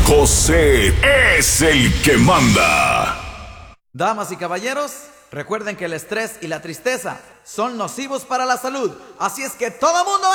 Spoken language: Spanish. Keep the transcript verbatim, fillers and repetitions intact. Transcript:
José es el que manda. Damas y caballeros, recuerden que el estrés y la tristeza son nocivos para la salud. Así es que todo mundo